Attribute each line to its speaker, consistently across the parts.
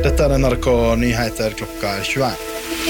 Speaker 1: Dette NRK Nyheter klokka 21.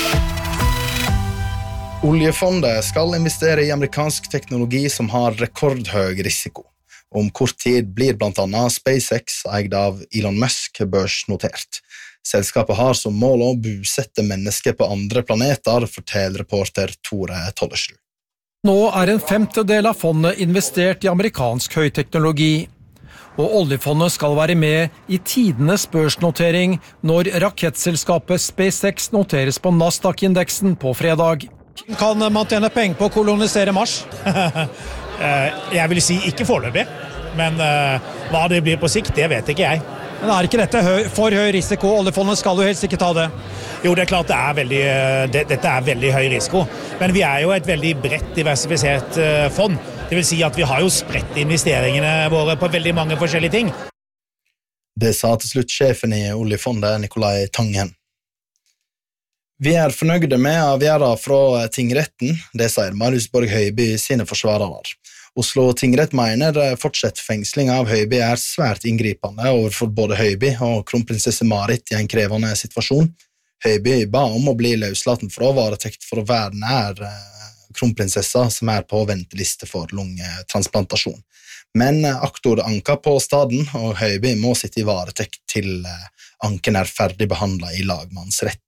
Speaker 1: Oljefondet skal investere i amerikansk teknologi som har rekordhøy risiko. Om kort tid blir blant annet SpaceX, eid av Elon Musk, børsnotert. Selskapet har som mål å bosette mennesker på andre planeter, forteller reporter Tore Tollesrud.
Speaker 2: Nå er en femtedel av fondet investert i amerikansk høyteknologi. Og oljefondet skal være med i tidenes børsnotering når rakettselskapet SpaceX noteres på Nasdaq-indeksen på fredag.
Speaker 3: Kan man tjene penger på å kolonisere Mars? Jeg vil si ikke foreløpig, men hva det blir på sikt, det vet ikke jeg.
Speaker 2: Men er ikke dette for høy risiko? Oljefondet skal jo helst ikke ta det.
Speaker 3: Jo, det er klart dette er veldig høy risiko, men vi er jo et veldig bredt diversifisert fond. Det vil si at vi har jo spredt investeringene våre på veldig mange forskjellige ting.
Speaker 1: Det sa til slutt sjefen i oljefondet, Nikolai Tangen. Vi er fornøyde med avgjørelsen fra tingretten, det sier Marius Borg Høiby sine forsvarere. Oslo tingrett mener fortsatt fengsling av Høiby er svært inngripende overfor både Høiby og kronprinsesse Marit i en krevende situasjon. Høiby ba om å bli løslaten fra varetekt for å være nær kronprinsessa som er på venteliste for lungetransplantasjon. Men aktor anka på staden, og Høiby må sitte i varetekt til anken er ferdig behandlet i lagmannsretten.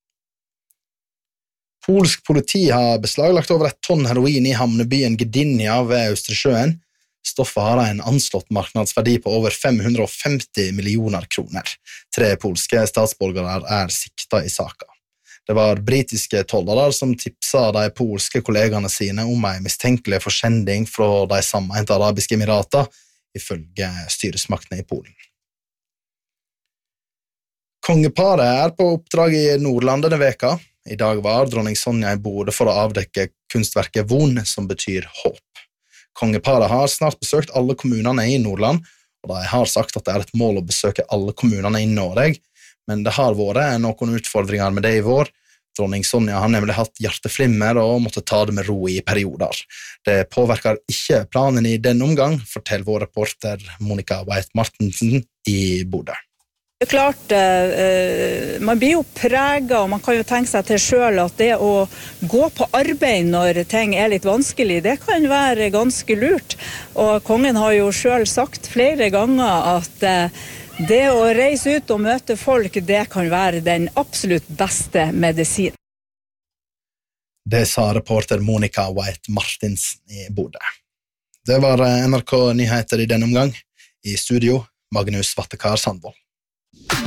Speaker 1: Polsk politi har beslaglagt over 1 tonn heroin i havnebyen Gdynia ved Østersjøen. Stoffet har en anslått marknadsverdi på over 550 millioner kroner. 3 polske statsborgere er siktet i saken. Det var britiske tollere som tipsa de polske kollegene sine om en mistenkelig forsending fra de sammenhengte arabiske emirater, ifølge styresmaktene i Polen. Kongeparet er på oppdrag i Nordland denne veka. I dag var dronning Sonja i Bodø for å avdekke kunstverket Von, som betyr håp. Kongeparet har snart besøkt alle kommunene i Nordland, og de har sagt at det er et mål å besøke alle kommunene i Norge, men det har vært noen utfordringer med det i vår. Dronning Sonja har nemlig hatt hjerteflimmer og måtte ta det med ro i perioder. Det påvirker ikke planen i denne omgang, forteller vår reporter Monica White-Martensen i Bodø.
Speaker 4: Det er klart, man blir jo preget, og man kan jo tenke seg til selv at det å gå på arbeid når ting er litt vanskelig, det kan være ganske lurt. Og kongen har jo selv sagt flere ganger at det å reise ut og møte folk, det kan være den absolutt beste medisin.
Speaker 1: Det sa reporter Monica White-Martensen i Bodø. Det var NRK Nyheter i denne omgang. I studio, Magnus Vattekar Sandvold.